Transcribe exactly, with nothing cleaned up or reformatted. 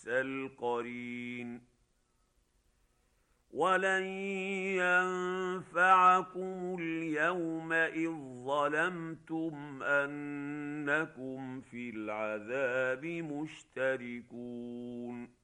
بئس القرين. ولن ينفعكم اليوم إذ ظلمتم أنكم في العذاب مشتركون.